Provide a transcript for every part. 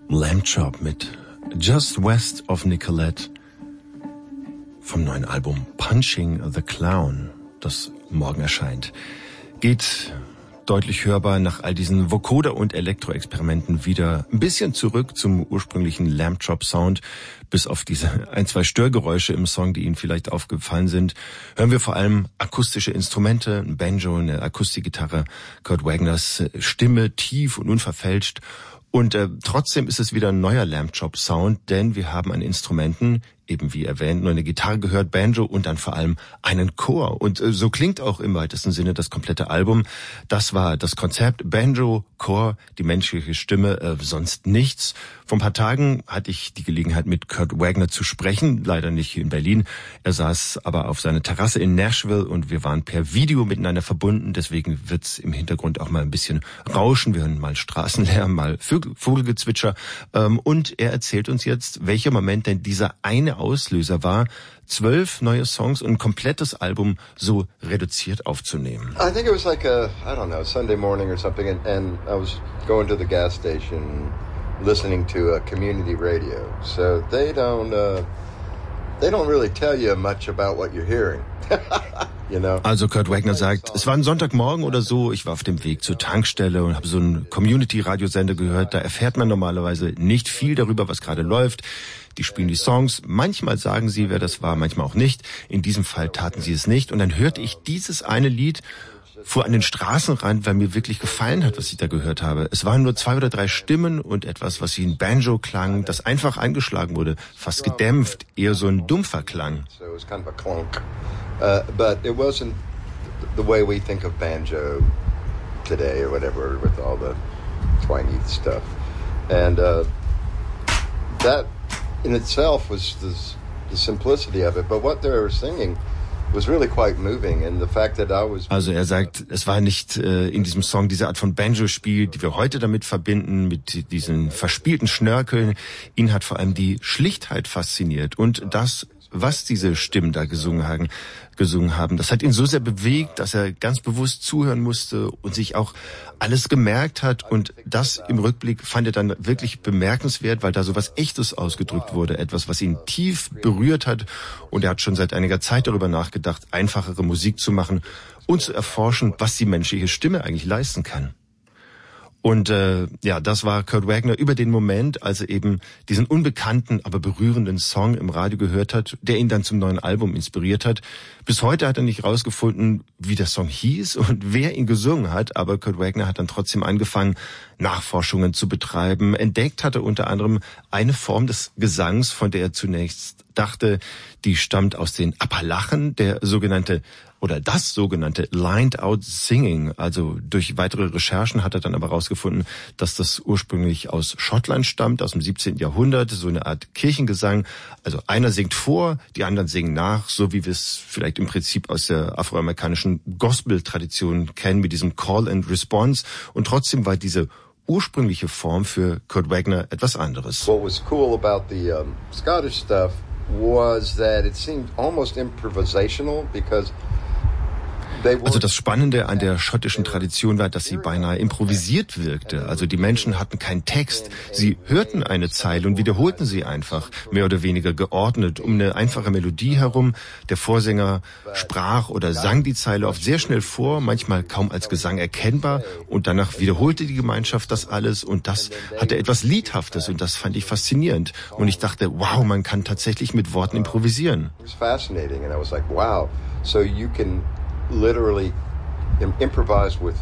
Lamb Chop mit Just West of Nicolette vom neuen Album Punching the Clown, das morgen erscheint. Geht deutlich hörbar nach all diesen Vocoder- und Elektro-Experimenten wieder ein bisschen zurück zum ursprünglichen Lamb Chop Sound. Bis auf diese ein, zwei Störgeräusche im Song, die Ihnen vielleicht aufgefallen sind, hören wir vor allem akustische Instrumente, ein Banjo, eine Akustikgitarre, Kurt Wagners Stimme tief und unverfälscht. Und trotzdem ist es wieder ein neuer Lamb Chop Sound, denn wir haben an Instrumenten, eben wie erwähnt, nur eine Gitarre gehört, Banjo und dann vor allem einen Chor. Und so klingt auch im weitesten Sinne das komplette Album. Das war das Konzept: Banjo, Chor, die menschliche Stimme, sonst nichts. Vor ein paar Tagen hatte ich die Gelegenheit, mit Kurt Wagner zu sprechen, leider nicht hier in Berlin. Er saß aber auf seiner Terrasse in Nashville und wir waren per Video miteinander verbunden. Deswegen wird's im Hintergrund auch mal ein bisschen rauschen. Wir hören mal Straßenlärm, mal Vogelgezwitscher. Und er erzählt uns jetzt, welcher Moment denn dieser eine Auslöser war, 12 neue Songs und ein komplettes Album so reduziert aufzunehmen. I think it was like a, I don't know, Sunday morning or something, and I was going to the gas station listening to a community radio. So they don't really tell you much about what you're hearing. You know? Also Kurt Wagner sagt, es war ein Sonntagmorgen oder so, ich war auf dem Weg zur Tankstelle und habe so einen Community-Radiosender gehört. Da erfährt man normalerweise nicht viel darüber, was gerade läuft. Die spielen die Songs, manchmal sagen sie, wer das war, manchmal auch nicht. In diesem Fall taten sie es nicht. Und dann hörte ich dieses eine Lied, fuhr an den Straßenrand, weil mir wirklich gefallen hat, was ich da gehört habe. Es waren nur 2 oder 3 Stimmen und etwas, was wie ein Banjo klang, das einfach eingeschlagen wurde, fast gedämpft, eher so ein dumpfer Klang. But it wasn't the way we think of banjo today or whatever, with all the twangy stuff. And that in itself was the simplicity of it. But what they were singing was really quite moving, and the fact that I was... Also er sagt, es war nicht in diesem Song diese Art von Banjo-Spiel, die wir heute damit verbinden, mit diesen verspielten Schnörkeln. Ihn hat vor allem die Schlichtheit fasziniert und das, was diese Stimmen da gesungen haben, das hat ihn so sehr bewegt, dass er ganz bewusst zuhören musste und sich auch alles gemerkt hat. Und das im Rückblick fand er dann wirklich bemerkenswert, weil da so was Echtes ausgedrückt wurde, etwas, was ihn tief berührt hat. Und er hat schon seit einiger Zeit darüber nachgedacht, einfachere Musik zu machen und zu erforschen, was die menschliche Stimme eigentlich leisten kann. Und das war Kurt Wagner über den Moment, als er eben diesen unbekannten, aber berührenden Song im Radio gehört hat, der ihn dann zum neuen Album inspiriert hat. Bis heute hat er nicht rausgefunden, wie der Song hieß und wer ihn gesungen hat, aber Kurt Wagner hat dann trotzdem angefangen, Nachforschungen zu betreiben. Entdeckt hat er unter anderem eine Form des Gesangs, von der er zunächst dachte, die stammt aus den Appalachen, das sogenannte Lined Out Singing. Also durch weitere Recherchen hat er dann aber herausgefunden, dass das ursprünglich aus Schottland stammt, aus dem 17. Jahrhundert, so eine Art Kirchengesang. Also einer singt vor, die anderen singen nach, so wie wir es vielleicht im Prinzip aus der afroamerikanischen Gospel-Tradition kennen, mit diesem Call and Response. Und trotzdem war diese ursprüngliche Form für Kurt Wagner etwas anderes. What was cool about the Scottish stuff was that it seemed almost improvisational, because also das Spannende an der schottischen Tradition war, dass sie beinahe improvisiert wirkte. Also die Menschen hatten keinen Text. Sie hörten eine Zeile und wiederholten sie einfach, mehr oder weniger geordnet, um eine einfache Melodie herum. Der Vorsänger sprach oder sang die Zeile oft sehr schnell vor, manchmal kaum als Gesang erkennbar. Und danach wiederholte die Gemeinschaft das alles und das hatte etwas Liedhaftes und das fand ich faszinierend. Und ich dachte, wow, man kann tatsächlich mit Worten improvisieren. It was fascinating and I was like, wow, so you can literally improvise with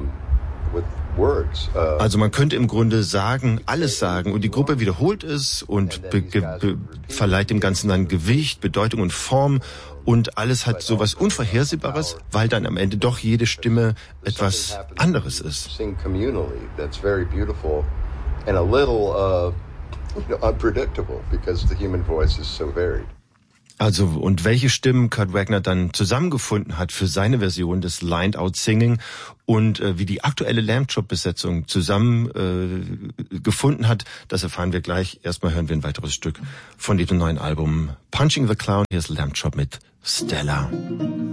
words. Also man könnte im Grunde sagen, alles sagen und die Gruppe wiederholt es und verleiht dem Ganzen dann Gewicht, Bedeutung und Form und alles hat sowas Unvorhersehbares, weil dann am Ende doch jede Stimme etwas anderes ist. Sing communally, that's very beautiful and a little unpredictable because the human voice is so varied. Also, und welche Stimmen Kurt Wagner dann zusammengefunden hat für seine Version des Lined Out Singing und wie die aktuelle Lamb Chop Besetzung zusammen gefunden hat, das erfahren wir gleich. Erstmal hören wir ein weiteres Stück von diesem neuen Album Punching the Clown. Hier ist Lamb Chop mit Stella.